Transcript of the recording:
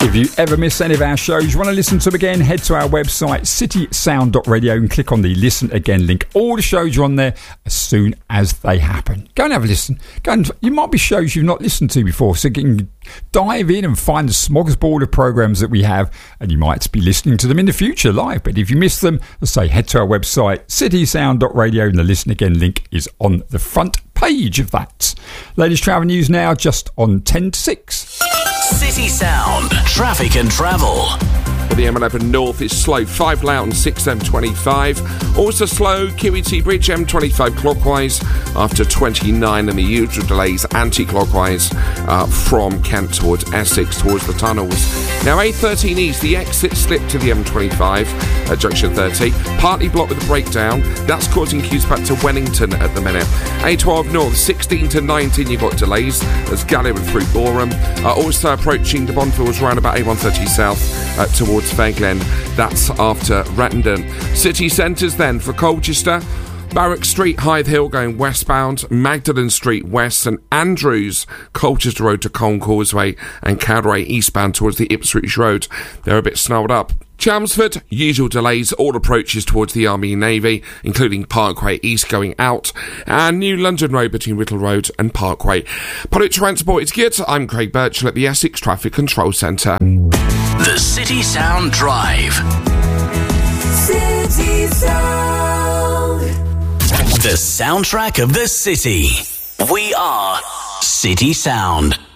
If you ever miss any of our shows, you want to listen to them again, head to our website, citysound.radio, and click on the Listen Again link. All the shows are on there as soon as they happen. Go and have a listen. You might be shows you've not listened to before, so you can dive in and find the smorgasbord of programmes that we have, and you might be listening to them in the future live. But if you miss them, let's say head to our website, citysound.radio, and the Listen Again link is on the front page of that. Latest travel news now, just on 10 to 6. City Sound, traffic and travel. The M11 North is slow, 5 Loughton, 6 M25. Also slow, QET Bridge, M25 clockwise after 29, and the usual delays anti-clockwise from Kent towards Essex, towards the tunnels. Now A13 East, the exit slip to the M25 at junction 30, partly blocked with a breakdown. That's causing queues back to Wellington at the minute. A12 North, 16 to 19, you've got delays as Galliard through Boreham. Also approaching the Bondfields roundabout A130 South towards Fairglen. That's after Rattendon. City centres then for Colchester. Barrack Street, Hythe Hill going westbound, Magdalen Street west, and Andrews, Colchester Road to Colne Causeway, and Cowdray eastbound towards the Ipswich Road. They're a bit snarled up. Chelmsford, usual delays, all approaches towards the Army and Navy, including Parkway East going out, and New London Road between Whittle Road and Parkway. Public transport is good. I'm Craig Birchall at the Essex Traffic Control Centre. The City Sound Drive. City Sound. The soundtrack of the city. We are City Sound.